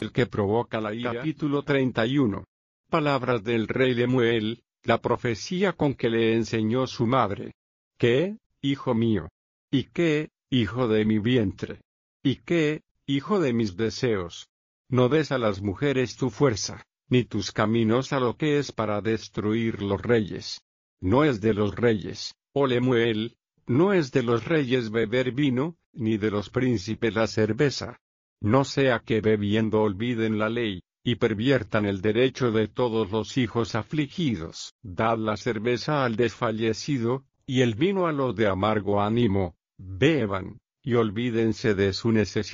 el que provoca la ira. Capítulo 31. Palabras del rey Lemuel, la profecía con que le enseñó su madre. ¿Qué, hijo mío? ¿Y qué, hijo de mi vientre? ¿Y qué, hijo de mis deseos? No des a las mujeres tu fuerza, ni tus caminos a lo que es para destruir los reyes. No es de los reyes, oh Lemuel, no es de los reyes beber vino, ni de los príncipes la cerveza. No sea que bebiendo olviden la ley, y perviertan el derecho de todos los hijos afligidos. Dad la cerveza al desfallecido, y el vino a los de amargo ánimo, beban, y olvídense de su necesidad.